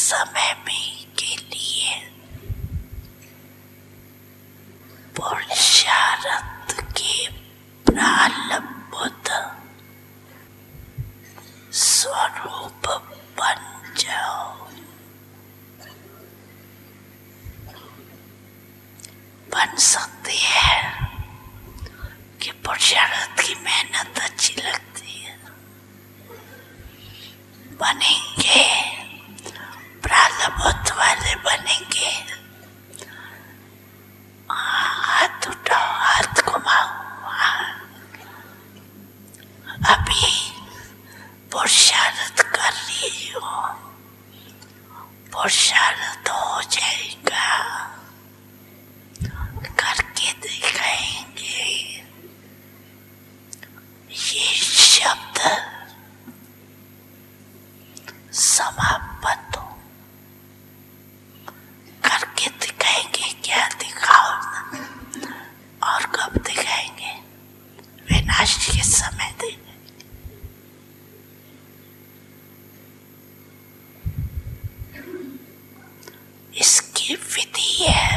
समय में के लिए पुरुषार्थ के प्रारब्ध स्वरूप बन जाओ। बन सकती है कि पुरुषार्थ की मेहनत अच्छी लगती है, बनेंगे, प्रारब्ध वाले बनेंगे। हाथ उठाओ, हाथ घुमाओ। अभी पुरुषार्थ कर रही हो, पुरुषार्थ हो जाएगा, करके दिखाएंगे। ये शब्द समाप्त हो, करके दिखाएंगे। क्या दिखाओ ना, और कब दिखाएंगे? विनाश के समय दिखाएंगे। इसकी विधि है